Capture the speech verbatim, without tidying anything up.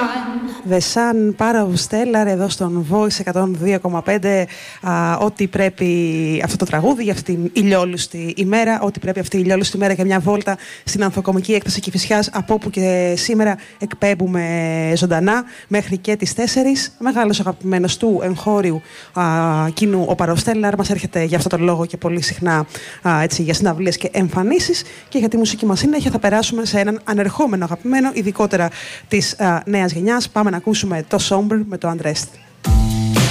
The Sun, Para Stellar, εδώ στον Voice εκατόν δύο κόμμα πέντε. Α, ό,τι πρέπει αυτό το τραγούδι για αυτήν την ηλιόλουστη ημέρα, ό,τι πρέπει αυτή η ηλιόλουστη ημέρα για μια βόλτα στην ανθοκομική έκταση Κηφισιάς, από όπου και σήμερα εκπέμπουμε ζωντανά μέχρι και τις τέσσερις. Μεγάλος αγαπημένος του εγχώριου α, κοινού, ο Para Stellar, μας έρχεται για αυτόν τον λόγο και πολύ συχνά α, έτσι, για συναυλίες και εμφανίσεις. Και για τη μουσική μας συνέχεια θα περάσουμε σε έναν ανερχόμενο αγαπημένο, ειδικότερα της α, νέας γενιάς. Πάμε να ακούσουμε το Somber με το Undressed.